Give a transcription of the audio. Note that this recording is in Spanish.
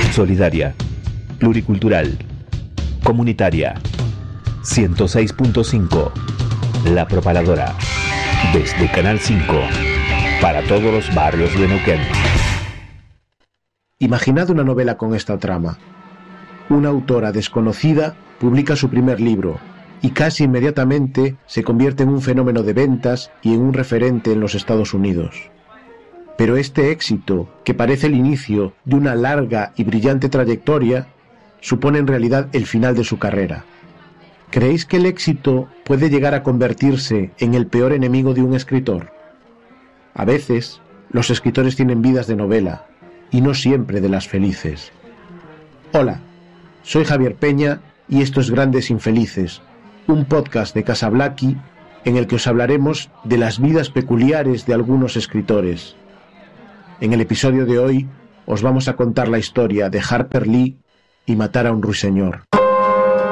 solidaria, pluricultural, comunitaria. 106.5, La Propaladora, desde Canal 5, para todos los barrios de Neuquén. Imaginad una novela con esta trama. Una autora desconocida publica su primer libro y casi inmediatamente se convierte en un fenómeno de ventas y en un referente en los Estados Unidos. Pero este éxito, que parece el inicio de una larga y brillante trayectoria, supone en realidad el final de su carrera. ¿Creéis que el éxito puede llegar a convertirse en el peor enemigo de un escritor? A veces, los escritores tienen vidas de novela, y no siempre de las felices. Hola, soy Javier Peña y esto es Grandes Infelices, un podcast de Casablanqui en el que os hablaremos de las vidas peculiares de algunos escritores. En el episodio de hoy os vamos a contar la historia de Harper Lee y Matar a un ruiseñor.